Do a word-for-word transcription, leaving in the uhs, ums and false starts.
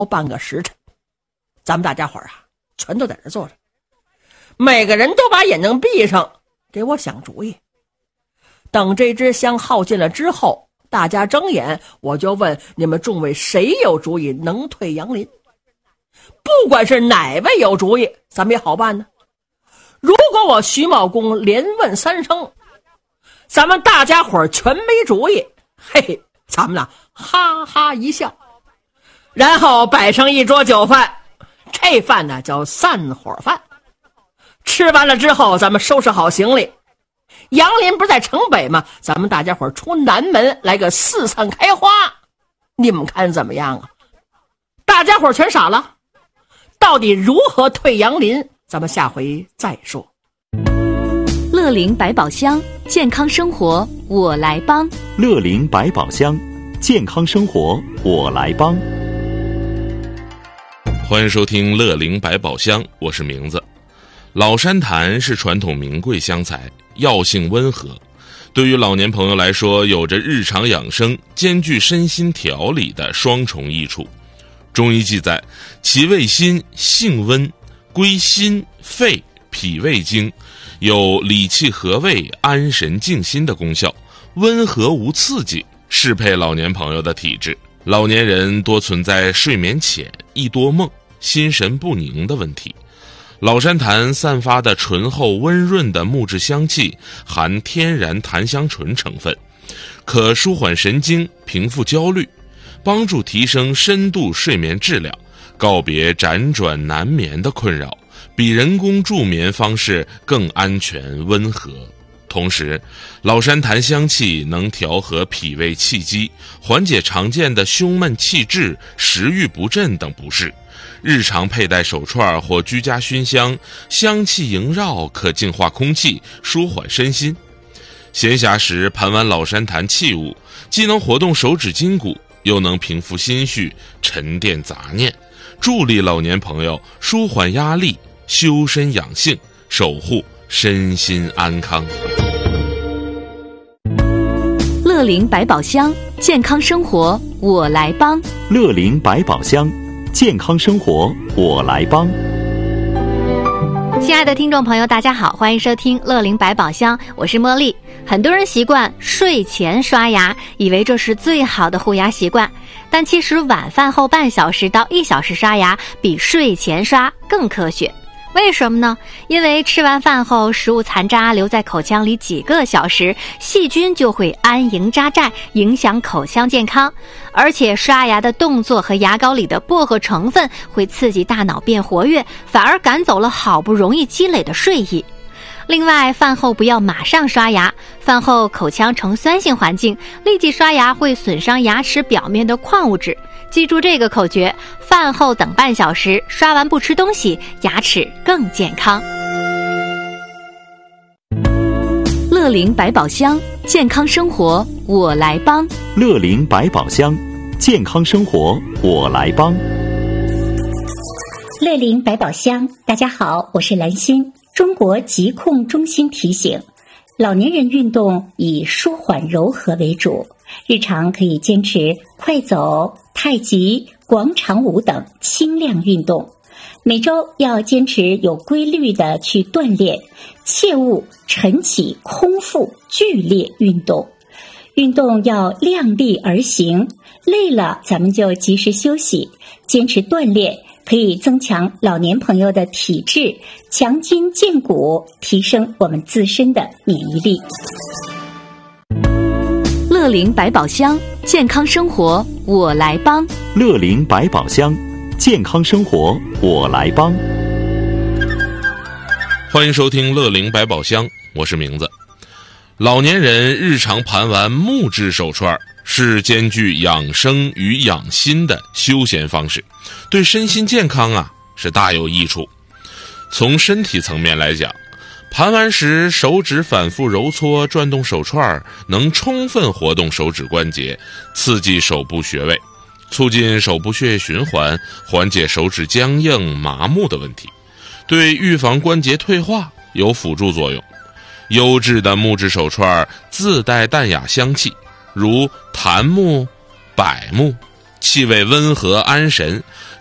半个时辰，咱们大家伙儿啊，全都在这坐着，每个人都把眼睛闭上，给我想主意。等这支香耗尽了之后，大家睁眼，我就问你们众位谁有主意能退杨林。不管是哪位有主意，咱们也好办呢。如果我徐茂公连问三声，咱们大家伙儿全没主意，嘿嘿，咱们呢哈哈一笑，然后摆上一桌酒饭，这饭呢叫散伙饭。吃完了之后，咱们收拾好行李，杨林不是在城北吗？咱们大家伙儿出南门来个四散开花，你们看怎么样啊？大家伙儿全傻了，到底如何退杨林，咱们下回再说。 乐龄百宝箱，健康生活我来帮。 乐龄百宝箱，健康生活我来帮。 欢迎收听乐龄百宝箱，我是明子。老山檀是传统名贵香材，药性温和，对于老年朋友来说，有着日常养生兼具身心调理的双重益处。中医记载，其味辛，性温，归心、肺、脾胃经，有理气和胃、安神静心的功效，温和无刺激，适配老年朋友的体质。老年人多存在睡眠浅、易多梦、心神不宁的问题。老山檀散发的醇厚温润的木质香气，含天然檀香醇成分，可舒缓神经，平复焦虑，帮助提升深度睡眠质量，告别辗转难眠的困扰，比人工助眠方式更安全温和。同时，老山檀香气能调和脾胃气机，缓解常见的胸闷气滞、食欲不振等不适。日常佩戴手串或居家熏香，香气萦绕，可净化空气，舒缓身心。闲暇时盘完老山檀器物，既能活动手指筋骨，又能平复心绪，沉淀杂念，助力老年朋友舒缓压力，修身养性，守护身心安康。 乐龄百宝箱，健康生活我来帮。 乐龄百宝箱，健康生活我来帮。 亲爱的听众朋友，大家好，欢迎收听乐龄百宝箱，我是茉莉。很多人习惯睡前刷牙，以为这是最好的护牙习惯，但其实晚饭后半小时到一小时刷牙比睡前刷更科学。为什么呢？因为吃完饭后，食物残渣留在口腔里几个小时，细菌就会安营扎寨，影响口腔健康。而且刷牙的动作和牙膏里的薄荷成分会刺激大脑变活跃，反而赶走了好不容易积累的睡意。另外，饭后不要马上刷牙，饭后口腔呈酸性环境，立即刷牙会损伤牙齿表面的矿物质。记住这个口诀，饭后等半小时，刷完不吃东西，牙齿更健康。 乐龄百宝箱，健康生活我来帮。 乐龄百宝箱，健康生活我来帮。 乐龄百宝箱，大家好，我是兰心。中国疾控中心提醒，老年人运动以舒缓柔和为主，日常可以坚持快走、太极、广场舞等轻量运动，每周要坚持有规律的去锻炼，切勿晨起空腹剧烈运动。运动要量力而行，累了咱们就及时休息，坚持锻炼可以增强老年朋友的体质，强筋健骨，提升我们自身的免疫力。 乐龄百宝箱，健康生活我来帮。 乐龄百宝箱，健康生活我来帮。 欢迎收听乐龄百宝箱，我是明子。老年人日常盘完木质手串，是兼具养生与养心的休闲方式，对身心健康啊是大有益处。从身体层面来讲，盘完时手指反复揉搓转动手串，能充分活动手指关节，刺激手部穴位，促进手部血液循环，缓解手指僵硬麻木的问题，对预防关节退化有辅助作用。优质的木质手串自带淡雅香气，如檀木、柏木，气味温和安神，